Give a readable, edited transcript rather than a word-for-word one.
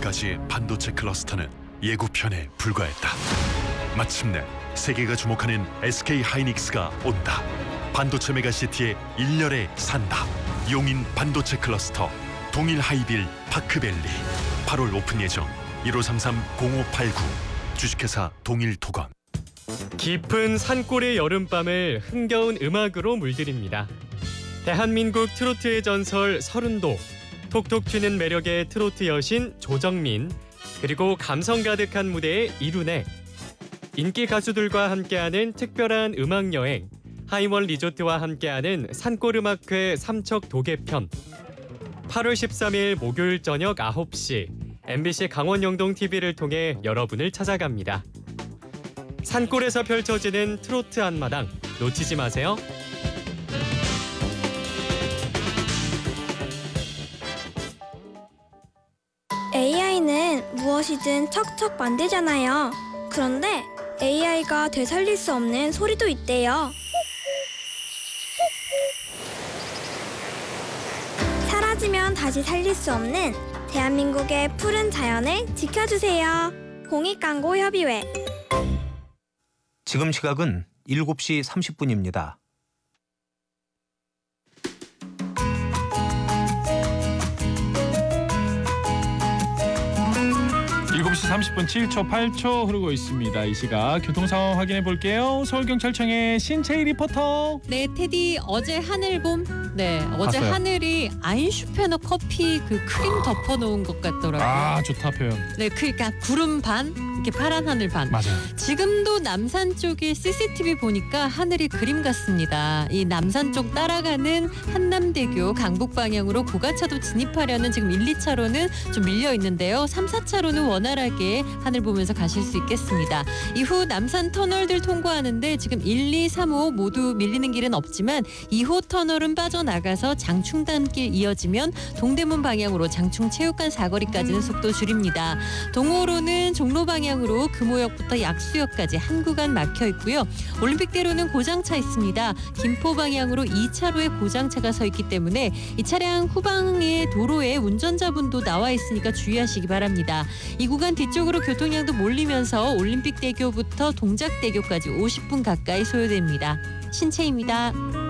지금까지의 반도체 클러스터는 예고편에 불과했다. 마침내 세계가 주목하는 SK 하이닉스가 온다. 반도체 메가시티의 일렬에 산다. 용인 반도체 클러스터 동일 하이빌 파크밸리 8월 오픈 예정. 1533-0589 주식회사 동일토건. 깊은 산골의 여름밤을 흥겨운 음악으로 물들입니다. 대한민국 트로트의 전설 서른도, 톡톡 튀는 매력의 트로트 여신 조정민, 그리고 감성 가득한 무대의 이룬혜. 인기 가수들과 함께하는 특별한 음악 여행, 하이원 리조트와 함께하는 산골음악회 삼척 도계편. 8월 13일 목요일 저녁 9시 MBC 강원영동 TV를 통해 여러분을 찾아갑니다. 산골에서 펼쳐지는 트로트 한마당 놓치지 마세요. AI는 무엇이든 척척 만들잖아요. 그런데 AI가 되살릴 수 없는 소리도 있대요. 사라지면 다시 살릴 수 없는 대한민국의 푸른 자연을 지켜주세요. 공익광고협의회. 지금 시각은 7시 30분입니다. 7시 30분 7초 8초 흐르고 있습니다. 이 시각 교통 상황 확인해 볼게요. 서울경찰청의 신채희 리포터. 네, 테디 어제 하늘봄. 네, 어제 봤어요. 하늘이 아인슈페너 커피 그 크림 덮어놓은 것 같더라고요. 아, 좋다 표현. 네, 그러니까 구름 반, 이렇게 파란 하늘 반. 맞아요. 지금도 남산 쪽에 CCTV 보니까 하늘이 그림 같습니다. 이 남산 쪽 따라가는 한남대교 강북 방향으로 고가차도 진입하려는 지금 1, 2차로는 좀 밀려 있는데요. 3, 4차로는 원활하게 하늘 보면서 가실 수 있겠습니다. 이후 남산 터널들 통과하는데 지금 1, 2, 3, 5 모두 밀리는 길은 없지만 2호 터널은 빠져나가서 장충단길 이어지면 동대문 방향으로 장충체육관 사거리까지는 속도 줄입니다. 동호로는 종로 방향으로 금호역부터 약수역까지 한 구간 막혀 있고요. 올림픽대로는 고장차 있습니다. 김포 방향으로 2차로에 고장차가 서 있기 때문에 이 차량 후방의 도로에 운전자분도 나와 있으니까 주의하시기 바랍니다. 이 구간 뒤쪽으로 교통량도 몰리면서 올림픽대교부터 동작대교까지 50분 가까이 소요됩니다. 신채입니다.